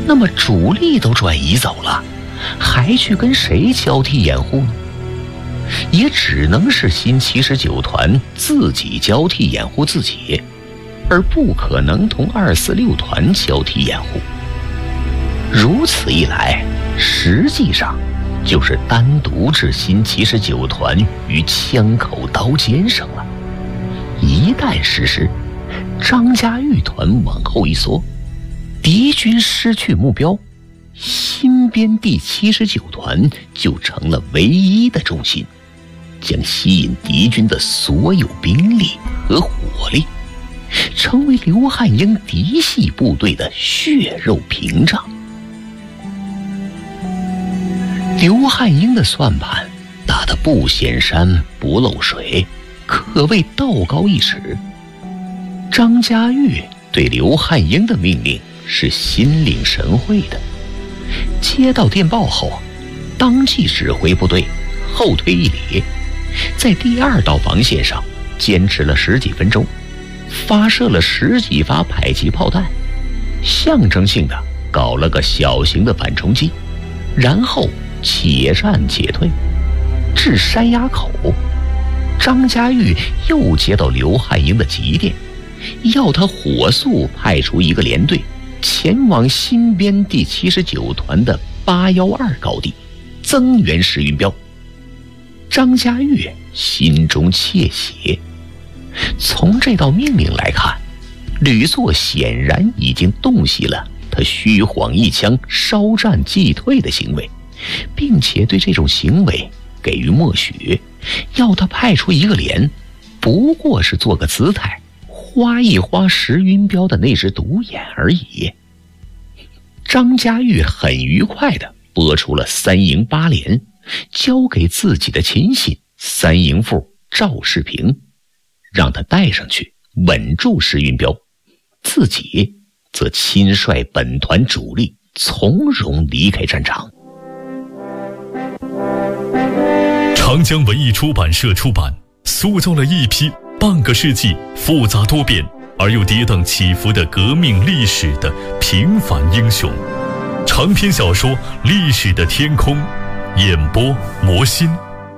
那么主力都转移走了，还去跟谁交替掩护呢？也只能是新79团自己交替掩护自己，而不可能同246团交替掩护。如此一来，实际上就是单独置新79团于枪口刀尖上了。一旦实施，张家峪团往后一缩，敌军失去目标，新编第79团就成了唯一的重心，将吸引敌军的所有兵力和火力，成为刘汉英嫡系部队的血肉屏障。刘汉英的算盘打得不显山不漏水，可谓道高一尺。张家峪对刘汉英的命令是心领神会的，接到电报后，当即指挥部队后退1里，在第2道防线上坚持了10几分钟，发射了10几发迫击炮弹，象征性的搞了个小型的反冲击，然后且战且退，至山崖口，张家峪又接到刘汉英的急电，要他火速派出一个连队前往新编第79团的812高地增援石云标。张家峪心中窃喜，从这道命令来看，吕作显然已经洞悉了他虚晃一枪稍战即退的行为，并且对这种行为给予默许，要他派出一个连，不过是做个姿态，花一花石云标的那只独眼而已。张家峪很愉快地拨出了3营8连，交给自己的亲信3营副赵世平，让他带上去稳住石云标，自己则亲率本团主力从容离开战场。 长江文艺出版社出版，塑造了一批半个世纪复杂多变而又跌宕起伏的革命历史的平凡英雄。长篇小说《历史的天空》，演播魔心。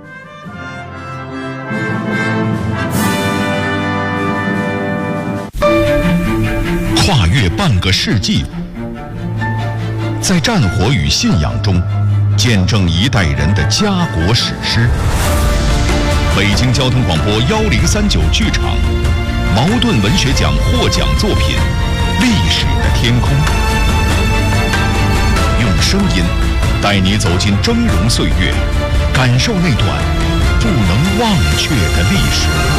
跨越半个世纪，在战火与信仰中见证一代人的家国史诗。北京交通广播1039剧场，茅盾文学奖获奖作品《历史的天空》，用声音带你走进峥嵘岁月，感受那段不能忘却的历史。